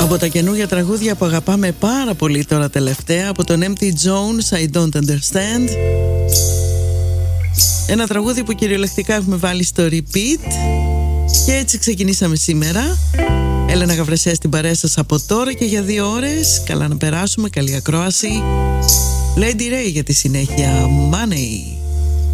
Από τα καινούργια τραγούδια που αγαπάμε πάρα πολύ τώρα τελευταία, από τον Empty Jones, I Don't Understand. Ένα τραγούδι που κυριολεκτικά έχουμε βάλει στο repeat. Και έτσι ξεκινήσαμε σήμερα. Έλενα Γαβρεσέα στην παρέα σας από τώρα και για 2 ώρες. Καλά να περάσουμε, καλή ακρόαση. Lady Ray για τη συνέχεια. Money.